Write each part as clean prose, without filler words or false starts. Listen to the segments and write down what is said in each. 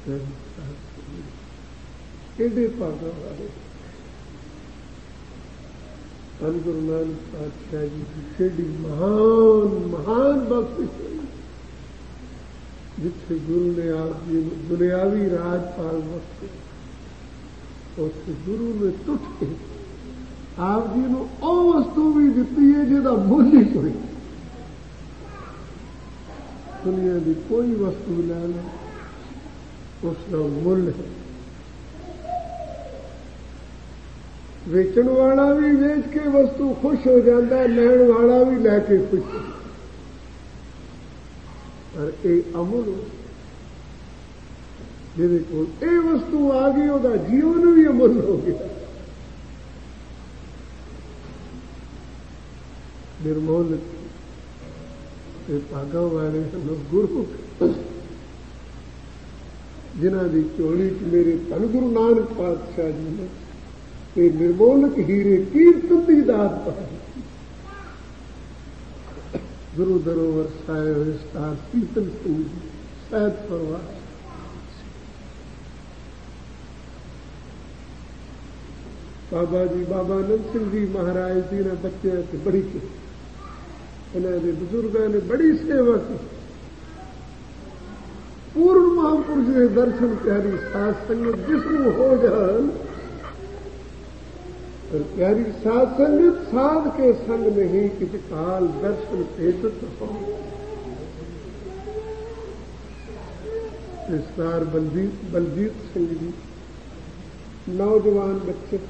एडे भागा वाले धन गुरु नानक पातशाह जी की केडी महान महान बख्शिश हुई, जिथे गुरु ने आप जी दुनियावी राजपाल बख्शे, उस गुरु ने टुट के आप जी को ਉਹ वस्तु भी दी है जिसका मुल ही कोई। दुनिया की कोई वस्तु ले लो उसका मुल है। वेचण वाला भी वेच के वस्तु खुश हो जाता है, लैण वाला भी लैके खुश हो। पर यह अमुल जिहदे कोल ये वस्तु आ गई उसका जीवन भी अमुल हो गया। निर्मोल भागा वाले गुरु जिन्हों की झोली च मेरे धन गुरु नानक पातशाह जी ने ये निर्मोलक हीरे कीर्तन की दात पाई। गुरु दरों वरसाए हुए स्टार कीर्तन सिंह जी सैयद परवार, बाबा जी बाबा आनंद सिंह जी महाराज जी ने बच्चों की बड़ी की, इन्होंने बुजुर्गों ने बड़ी सेवा की। पूर्ण महापुरुष के दर्शन प्यारी साध संगत जिसमें हो जान, और प्यारी साध संगत साध के संग नहीं किसी काल दर्शन भेटत हो। रिश्तेदार बलजीत सिंह जी नौजवान बच्चे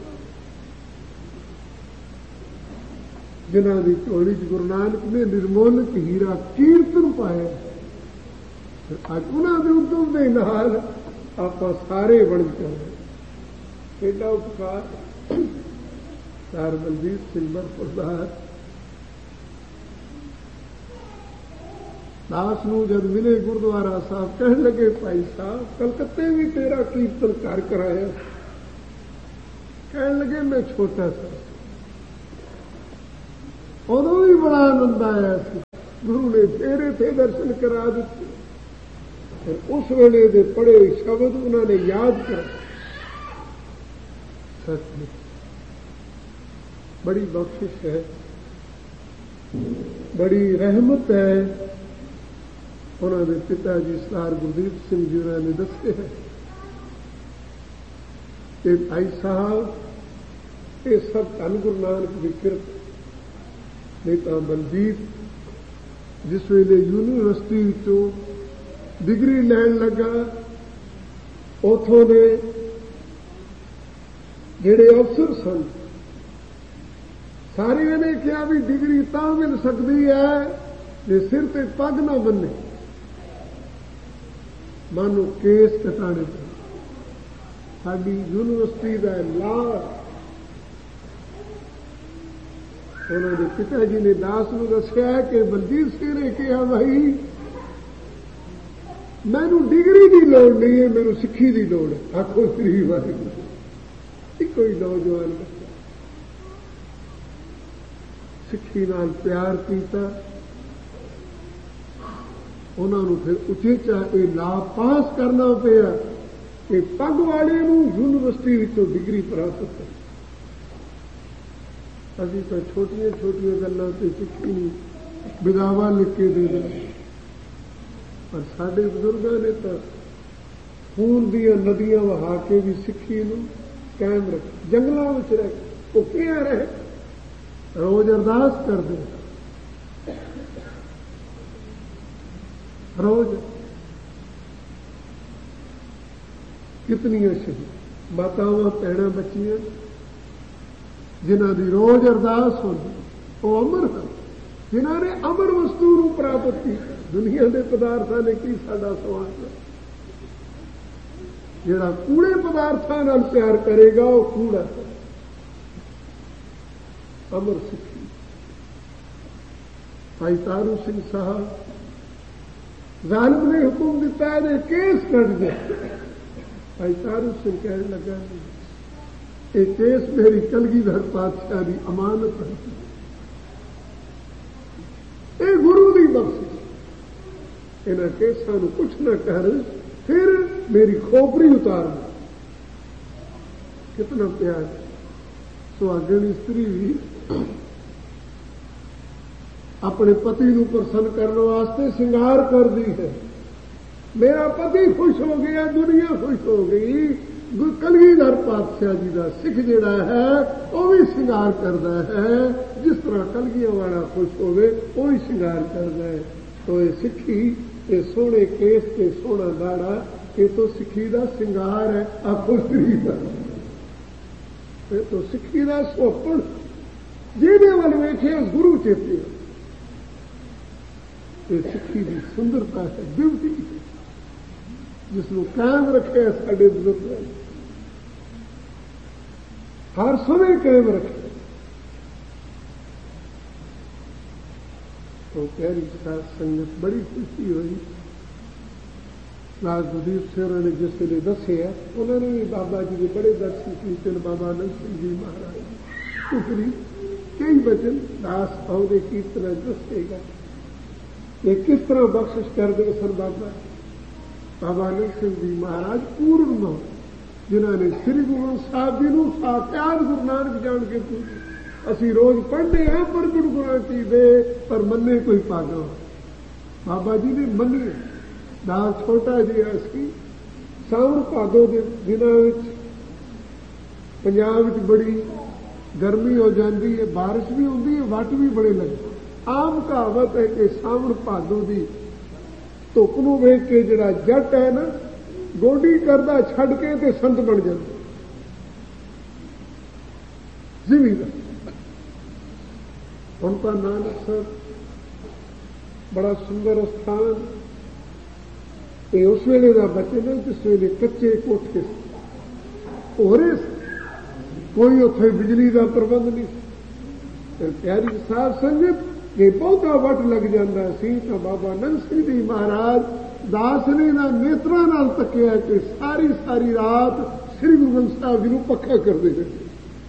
जिन्हों की झोली च गुरु नानक ने निर्मोलक हीरा कीर्तन पाया। अज उन्होंने उद्यम के नाल आप सारे बन जाए। एडा उपकार सर बलजीत सिंह बरपुरदार दास नूं जब मिले गुरुद्वारा साहब कहने लगे, भाई साहब कलकत्ते भी तेरा कीर्तन कर कराया। कहने लगे मैं छोटा सा, उदों भी बड़ा आनंद आया। गुरु ने फेरे थे दर्शन करा दिते, और उस वेले दे पढ़े शब्द उन्होंने याद कर। सच में बड़ी बख्शिश है, बड़ी रहमत है। उन्होंने पिताजी सरदार गुरदीप सिंह जी ने दसे है कि भाई साहब ये सब धन गुरु नानक की कृपा। नहीं तो बलजीत जिस वेले यूनिवर्सिटी चो डिग्री लैन लगा, उथों ने जेड़े अफसर सन सारे ने कहा भी डिग्री तां मिल सकती है जे सिर ते पग ना बने, मानो केस कटाने पे। साडी यूनिवर्सिटी का लाभ उन्होंने पिताजी ने दास को दसिया कि बलजीत सिंह ने कहा, भाई मैनू डिग्री की लौड़ नहीं है, मैनू सिक्खी की लौड़ है। आखो श्री वाहिगुरू। कोई नौजवान बच्चा सिक्खी नाल प्यार किया, उन्होंने फिर उचेचा ये लाभ पास करना पिया कि पग वाले यूनिवर्सिटी विचों डिग्री प्राप्त है। अभी तो छोटिया छोटिया गलों से सिक्खी विदावा लिख के दे दें, पर साडे बुजुर्गों ने तो खून दियां नदियां वहा के भी सिक्खी कायम रखी। जंगलों में रह भुखिया रहे, रोज अरदास कर दे, रोज कितनी शहीद मातावां भैणां बच्चियां जिन्हों की रोज अरदास होती, वो अमर है। जिन्होंने अमर वस्तु रूप प्राप्त की। दुनिया के पदार्थों ने की साडा सवाल है। जिहड़ा कूड़े पदार्थों नाल प्यार करेगा वो कूड़ा है। अमर सिक्खी भाई तारू सिंह साहब जालिम ने हुक्म दिता है केस कट दे। भाई तारू सिंह कहने लगा, ये केस मेरी कलगीधर पातशाह की अमानत है, ये गुरु की बख्शिश। इन्होंने केसा कुछ न कर फिर मेरी खोपरी उतार दो। कितना प्यार। सुहागण स्त्री भी अपने पति को प्रसन्न करने वास्ते श्रृंगार कर दी है। मेरा पति खुश हो गया, दुनिया खुश हो गई। कलगीधर पातशाह जी का सिख जिहड़ा है वह भी श्रृंगार करता है। जिस तरह कलगियां वाला खुश होवे वही श्रृंगार करता है। तो ये सिखी, ये सोने केस ते सोना दाड़ा, ये तो सिखी का श्रृंगार है। आखो स्त्री का ये तो सिखी का सुपन जिहदे वल वेखे गुरु चेते। ये सिखी की सुंदरता है, ब्यूटी है, जिसको कायम रखे साडे बुजुर्ग हर समय कायम रखे। तो प्यारी साथ संगत बड़ी खुशी हुई। राजदीप सिंह ने जिस वे दसे है उन्होंने भी बाबा जी के बड़े दर्शन कीर्तन बाबा आनंद सिंह जी महाराज उपरी कई वचन दास भाव के कीर्तन दसेगा। ये किस तरह बख्शिश कर दे सन बाबा आनंद सिंह जी महाराज पूर्ण जिन्होंने श्री गुरु साहब जी को साक्षात गुरु नानक जान के पूछे। असी रोज पढ़ने हैं पर गुरगुरा की दे पर मन्ने कोई पागा। बाबा जी ने मन्ने दास छोटा जिहा सी। सावन भादो के दिनों पंजाब बड़ी गर्मी हो जाती है, बारिश भी होती है, वट भी बड़े लगते। आम कहावत है कि सावन भादो की धुप नूं वेख के जिहड़ा जट है ना गोडी करदा छड्ड के ते संत बन जाता जिमीदार। उनका नानकसर बड़ा सुंदर स्थान। ये उस वेले का बचन है जिस वेले कच्चे कोठे हो रहे, कोई उत्थे बिजली का प्रबंध नहीं। प्यारी साध संगत ये बहुता वट लग जाता सी तो बाबा आनंद सिंह जी महाराज दास ने ना नेत्रा नाल तकिया कि सारी सारी रात श्री गुरु ग्रंथ साहब जी को पक्का करते रहे।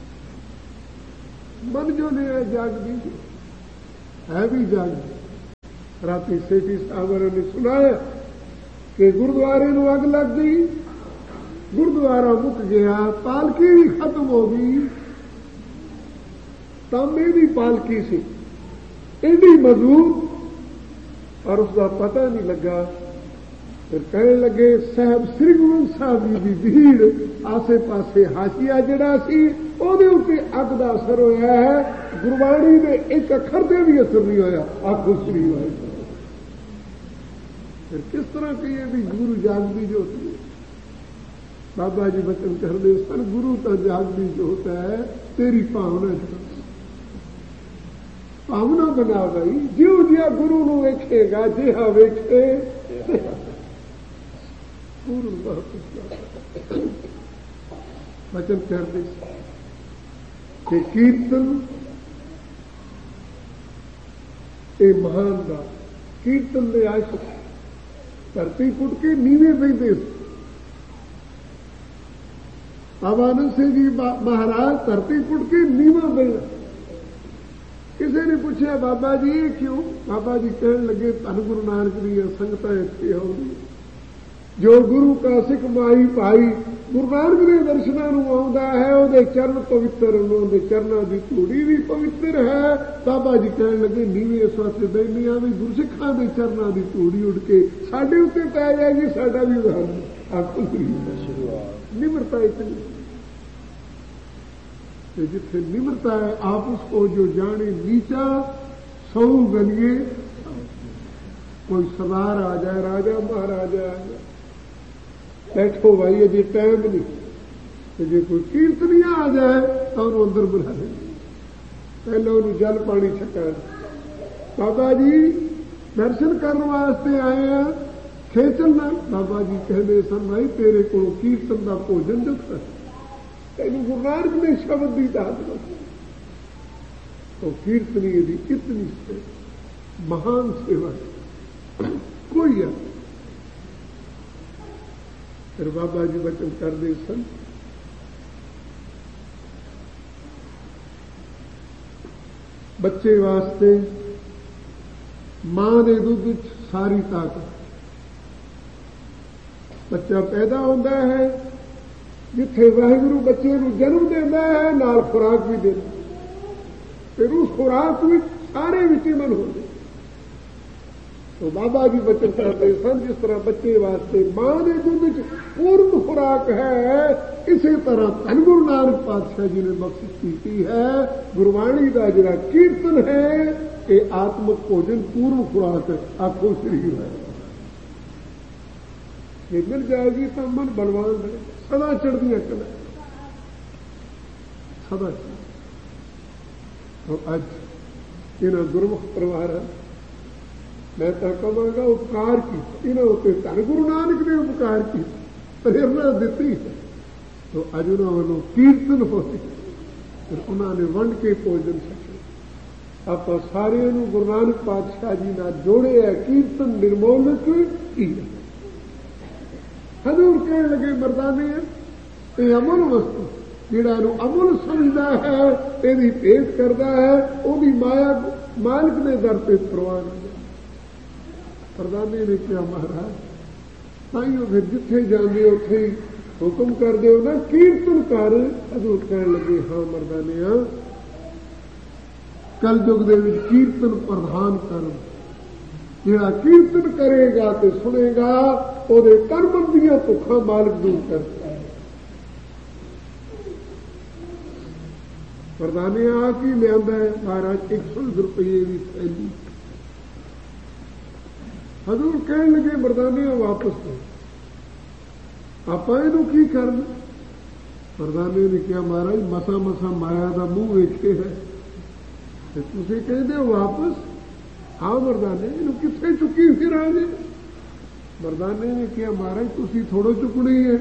मन जो ने जागदी है भी जागदी। राती सेठी साहब ने सुनाया कि गुरुद्वारे को अग लग गई, गुरुद्वारा मुक गया, पालकी भी खत्म हो गई। तांबे की पालकी सी एडी मजबूत और उसका पता नहीं लगा। फिर कहने लगे साहब श्री गुरु साहब जी की भीड़ आसे पासे हाशिया जड़ा सी ਉਹਦੇ ਉੱਤੇ ਅੱਗ ਦਾ असर होया है। गुरबाणी के एक अखर से भी असर नहीं होया। आखो श्री वाहिगुरू। फिर किस तरह कहिए भी गुरु जागदी जोत है। बाबा जी बचन करते सन गुरु तो जागदी जोत है तेरी भावना भावना बना गई। जियो जिया गुरु नूं वेखेगा जिहा वेखे गुरु बचन करते कि कीर्तन ये महान का कीर्तन दे आशिक धरती फुट के नीवे बहते। बाबा आनंद सिंह जी महाराज धरती फुट के नीवा बहना। किसी ने पूछा बाबा जी ये क्यों? बाबा जी कहने लगे धन गुरु नानक दी संगतां इत्थे होगी। जो गुरु का सिख माई भाई गुरु नानक के दर्शनों आउंदा है वो चरण पवित्र, उन्होंने चरणों की धूड़ी भी पवित्र है। बाबा जी कहने लगे नीवे इस वास्ते बहनिया भी गुरसिखां के चरणों की धूड़ी उड़ के साडे उत्ते पै जाएगी। साडा भी उदाहरण आखो निम्रता इतनी जिथे निम्रता है आप उसको जो जाने नीचा सौ गलिए। कोई सरदार आ जाए, राजा महाराजा आ जाए, बैठो भाई अजे टाइम नहीं। तो जो कोई कीर्तनिया आ जाए तो उन्होंने अंदर बुला लेंगे, पहले उन्होंने जल पानी छका। बाबा जी दर्शन करने वास्ते आए हैं खेचलना। बाबा जी कहते सन भाई तेरे को कीर्तन का भोजन दिता तेन गुरु नानक ने शब्द की दात। तो कीर्तनीय की इतनी महान सेवा कोई है। फिर बाबा जी वचन करते सन बच्चे वास्ते मां ने दुध सारी ताकत ਬੱਚਾ ਪੈਦਾ ਹੁੰਦਾ ਹੈ, ਜਿੱਥੇ ਵਾਹਿਗੁਰੂ ਬੱਚੇ ਨੂੰ ਜਨਮ ਦਿੰਦਾ ਹੈ ਨਾਲ ਖੁਰਾਕ ਵੀ ਦਿੰਦਾ, ਫਿਰ ਉਸ ਖੁਰਾਕ ਵਿੱਚ ਸਾਰੇ ਵਿਟਾਮਿਨ ਹੁੰਦੇ। तो बाबा जी बचन करते सन जिस तरह बच्चे वास्ते मां के दूध च पूर्ण खुराक है, इसी तरह धन गुरु नानक पातशाह जी ने बख्शिश की है। गुरबाणी का जिहड़ा कीर्तन है ये आत्मक भोजन पूर्ण खुराक है। आखो शरीर है ये मिल जाएगी तो मन बलवान रहे, सदा चढ़दियां कला सदा। और अज इन्हां गुरमुख परिवार मैं तो कहांगा उपकार की इन्होंने उत्ते धन गुरु नानक ने उपकार की प्रेरणा दी है। तो अज उन्होंने वालों कीर्तन होए, फिर उन्होंने वंड के भोजन छके। आप सारे गुरु नानक पातशाह जी नाल जोड़े है कीर्तन निर्मोलक की। हजूर कहने लगे मर्दाने ये अमल वस्तु जिहड़ा इहनूं अमल समझदा है, इहदी भेंट करदा है, उहदी माया मालिक ने दर ते प्रवान। प्रधानी ने कहा महाराज ताइयों फिर जिथे जाते उथे ही हुक्म कर दो ना कीर्तन कर। हजूर कह लगे हाँ मर्दानिया कल युग दे विच कीर्तन प्रधान कर, जिहड़ा कीर्तन करेगा तो सुनेगा उहदे कर्म दीआं भुखां मालिक दूर करता है। प्रधानिया आ की लिआंदा है महाराज 100 रुपये की थैली। हजूर कहने लगे मर्दाने वापस दो, आप इनू की करना। मर्दाने ने कहा महाराज मसा मसा माया का मुंह वेखे है, तुसीं कहते हो वापस। हाँ मर्दाने इनू कित्थे चुकी फिरांगे। मर्दाने ने कहा महाराज तुसीं थोड़ो चुकनी है,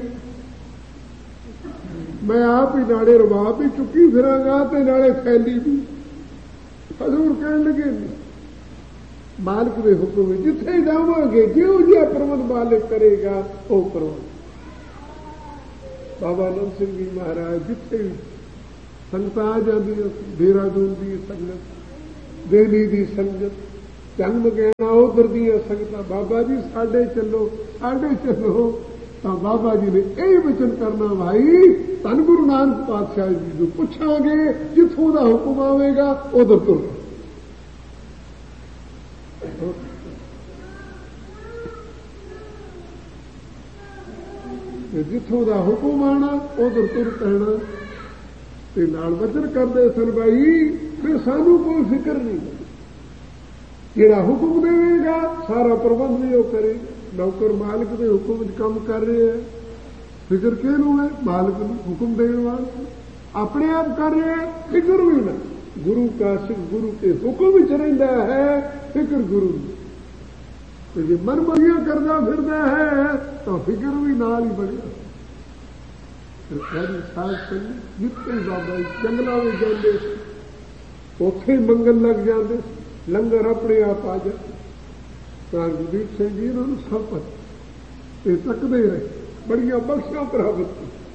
मैं आप ही नाले रवाब ही चुकी फिरांगा ते नाले थैली भी। हजूर कहने लगे मालिक के हुक्म में जिथे जावांगे जो जिहा प्रबंध मालिक करेगा वो करवांगे। बाबा नंद सिंह जी महाराज जिथे भी संगत आ जाती, देहरादून की संगत, दिल्ली की संगत, जन्म गहना उधर दी संगत, बाबा जी साडे चलो तो बाबा जी ने यही वचन करना भाई धन गुरु नानक पातशाह जी को पूछांगे जिथों का हुक्म आवेगा उधर तुर। जिथों का हुक्म आना उधर तुर पैना ते नाल वचन करते सन भाई फिर सानू कोई फिक्र नहीं, जिहड़ा हुक्म देगा सारा प्रबंध भी वो करेगा। नौकर मालिक के हुक्म काम कर रहे हैं, फिक्र किहनूं है मालिक नूं हुक्म देने वाले, अपने आप कर रहे हैं फिक्र भी ना। गुरु का सिख गुरु के हुक्म विच रहिंदा है, फिक्र गुरु तो जे मन मरिया करदा फिरदा है तो फिक्र भी नाल ही बढ़िया। जिथे बाबा जंगलों में जाते उथे मंगल लग जाते, लंगर अपने आप आ जाते। गुरदीप सिंह जी इन्होंने सब पता तकते रहे, बड़िया बख्शियां प्राप्त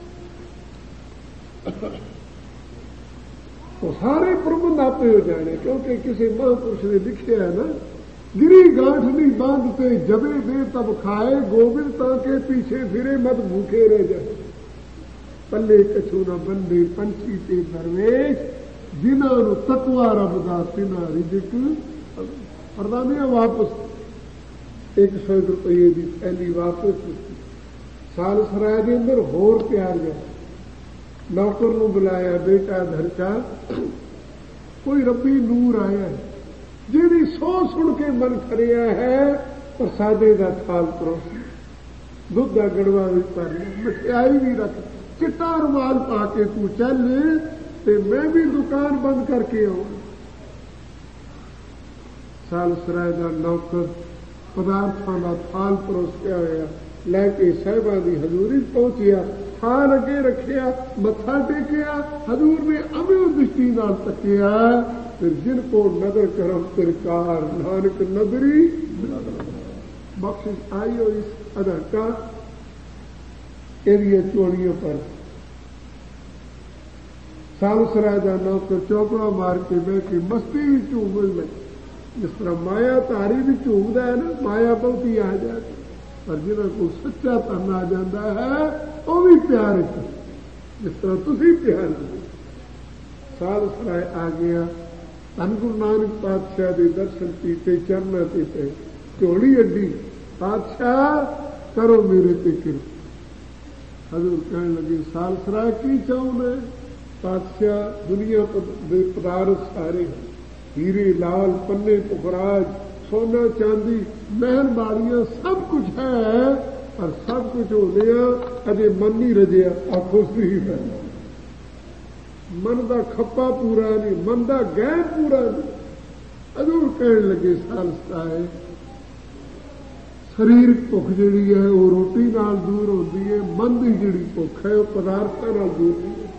तो सारे प्रबंध आपे हो जाने, क्योंकि किसी महापुरुष ने लिखा है ना गिरी गांठ नहीं बांधते जबे दे तब खाए, गोविंद ताके पीछे फिरे मत भूखे रह जाए। पल्ले कछू न बंदे पंछी ते दरवेश, जिन्हों तकवा रब दा तिना रिजिक। प्रधानिया वापस 100 रुपये की थैली वापस साल सराय के अंदर होर तैयार गया। नौकर नूं बुलाया, बेटा धरचा कोई रब्बी नूर आया है जिहदी सौ सुन के मन खरिया है, प्रसादे का थाल परोस, दुध का गड़वा भी भर लिया, मिठाई भी रख, चिट्टा रुमाल पा के तू चल ते मैं भी दुकान बंद करके आऊं। साल सराय का नौकर पदार्थों का थाल परोसिया होया लैके साहिबा की हजूरी पहुंचिया, थाल अगे रखिया, मत्था टेकिया, हजूर ने अमिओ दृष्टि नाल तकिया, फिर जिनको नदर करम तिरकार नानक नदरी बख्शिश आई। और इस अदा एरिया चोड़ियों पर सालसराय का नौकर चौकड़ा मार के बह के मस्ती भी झूमन लगे, जिस तरह माया तारी भी झूमदा है ना, माया बहुती आ जाती। पर जिन्हों को सच्चा धन आ जाता है वो भी प्यार है, जिस तरह तुसी प्यार हो। साल सराय आ गया, धन गुरु नानक पातशाह के दर्शन किए, चरणों से पे झोली अड्डी, पातशाह करो मेरे ते कृपा। हजूर कहने लगे साल सराय की चाहूने? पातशाह दुनिया के पदार्थ सारे हीरे लाल पन्ने पुखराज सोना चांदी महल बाड़ियां सब कुछ है, पर सब कुछ हो गया अजे मन नहीं रजिया। आखो सी है मन का खप्पा पूरा नहीं, मन का गैर पूरा नहीं। हजूर कहने लगे साल सराय शरीरक भुख जिहड़ी है वो रोटी नाल दूर होती है, मन की जिहड़ी भुख है वो पदार्थां नाल दूर नहीं है।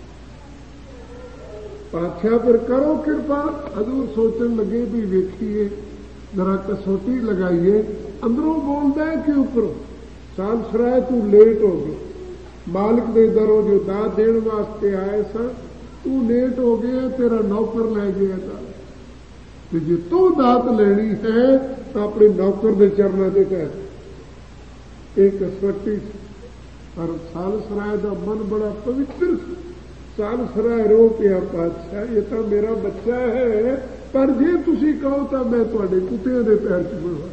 पातशाह फिर करो कृपा। हजूर सोचन लगे भी वेखिए जरा कसौटी लगाइए, अंदरों बोलता है कि ऊपरों। साल सराय तू लेट हो गया, मालिक दे दरों जो दात देने वास्ते आए सा तू लेट हो गया, तेरा नौकर ले गया था। जे तू दात लेनी है तो अपने नौकर के चरणों से कह एक कसवटी। पर साल सराय का मन बड़ा पवित्र। साल सराय रो पिया पातशाह ये तो मेरा बच्चा है, पर जे तुसी कहो तो मैं तुहाडे कुत्तियां दे पैर च बनवा।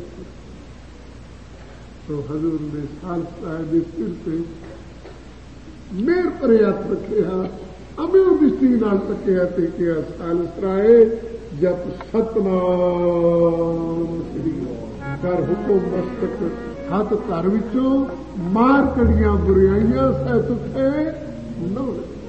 तो हजूर ने साल सराय के सिर पे मेहर भरे हथ रखिया, अमिओ दृष्टि नाल तकिया ते कहा साल सराय जप सतनाम श्री कर हुकुम मस्तक हथ घर विचों मार कड़ियां बुराइयां सह तुखे न।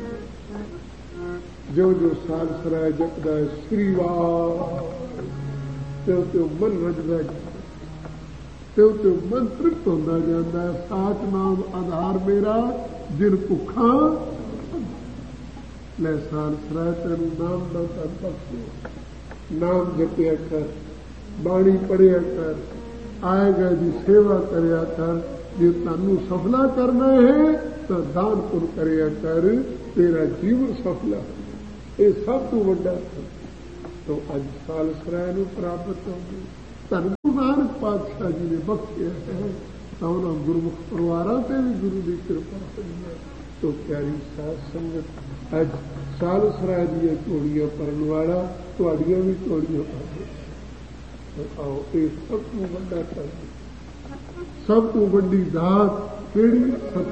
जो जो साल सराय जपदा है श्रीवार त्यो मन रजदा त्यो मन तृप्त होता जाता है। साच नाम आधार मेरा जिन भुखा ले साल सराय तेन नाम का धन बख्शे। नाम जपिया कर, बाणी पढ़िया कर, आए गए की सेवा करया कर। जे तू सफला करना है तो दान पुण्य करया कर, तेरा जीवन सफला ये सब तो वड्डा। तो अज साल सराय नूं प्राप्त हो गई। धन गुरु नानक पातशाह जी ने बख्शिया है तो उन्होंने गुरमुख परिवारों से भी गुरु की कृपा हुई है। तो प्यारी साध संगत अज साल सराय दी झोलियां भरन वाला तुहाड़ियां भी झोलियां भर। तो आओ ये सब तो वड्डा कर, सब तो वड्डी दात केड़ी?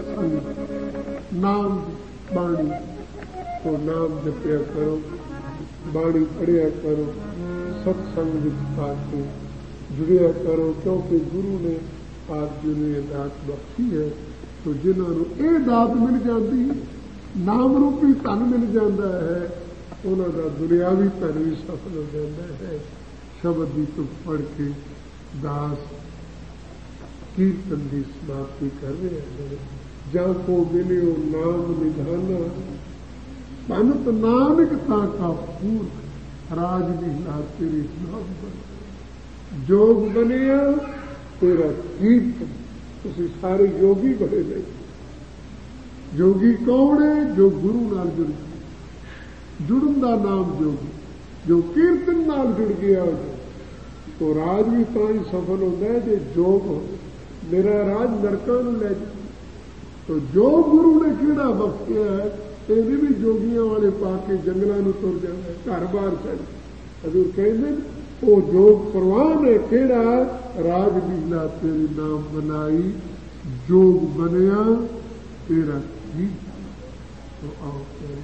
सत्संग नाम बाणी। तो नाम जपिया करो, बाणी पढ़िया करो, सत्संग विच आके जुड़िया करो, क्योंकि गुरु ने आप जी ने दात बख्शी है। तो जिन्होंने ये दात मिल जाती, नाम रूपी धन मिल जाता है, उन्होंने दुनियावी धन भी सफल हो जाता है। शब्द की तुक पढ़ के दास कीर्तन की समाप्ति कर रहे हैं। जहाँ को मिले नाम निधाना पंत नानक ता का पूर राज लीला तेरी नाम बन। जोग बनिया तेरा कीर्तन। तुसी सारे योगी बने नहीं। जोगी कौन है? जो गुरु नाल जुड़ गया, जुड़न का नाम जोगी। जो कीर्तन नाल जुड़ गया तो राज भी तो ही सफल होता है जो जोग हो। मेरा राज नरकां नूं ले जाए। तो जो गुरु ने कीड़ा बख्शिया है ये भी जोगियां वाले पाके जंगलों में तुर जाए, घर बार चढ़। हजूर कहते वो जोग परवान है केड़ा? राज लीला तेरी नाम बनाई, जोग बनया तेरा ही। तो आओ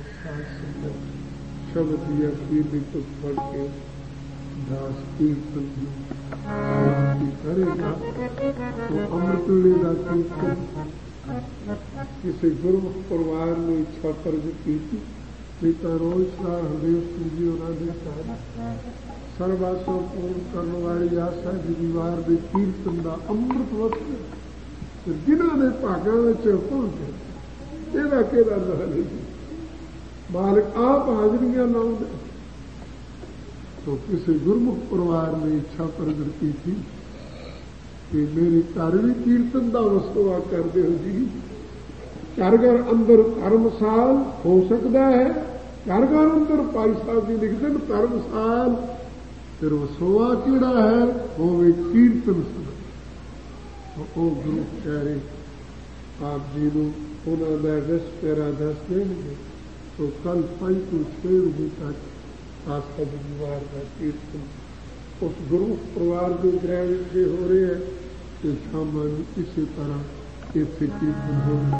शब्द दिया कीर्ति को पढ़ के दास कीर्तन की करेगा तो अमृत लेगा कीर्तन। किसी गुरमुख परिवार ने इच्छा प्रगट की थी, पिता रोज सार हरदेव सिंह जी उन्होंने सर्वासों पूर्ण करने वाली आशा की दीवार के कीर्तन का अमृत वक्त जिन्होंने भागों में पहुंचे ਇਹਦਾ ਕਿਹਦਾ ਨਾਂ ਨਹੀਂ। मालिक आप हाजरियां लाओगे। तो किसी गुरमुख परिवार ने इच्छा प्रगट की थी कि मेरे घर भी कीर्तन का वस्तुआ कर दो जी। घर घर अंदर धर्मसाल हो सकता है, घर घर अंदर भाई साहब जी लिखते हैं धर्मसाल, फिर वसोआ किड़ा है वो कीर्तन सुन। ਉਹ ਗੁਰੂ ਪਿਆਰੇ ਆਪ ਜੀ ਨੂੰ ਉਹਨਾਂ ਦਾ ਐਡਰੈਸ ਤੇਰਾ ਦੱਸ ਦੇਣਗੇ। तो कल 5 ਤੋਂ 6 ਵਜੇ ਤੱਕ ਆਸਥਾ ਜਗਵਾਰ ਦਾ ਕੀਰਤਨ ਉਸ ਗੁਰੂ ਪਰਿਵਾਰ ਦੇ ਗ੍ਰਹਿ ਵਿੱਚ ਹੋ ਰਿਹਾ ਹੈ ਤੇ ਸ਼ਾਮਾਂ ਨੂੰ ਇਸੇ ਤਰ੍ਹਾਂ ਇੱਥੇ ਕੀਰਤਨ ਹੋਵੇਗਾ।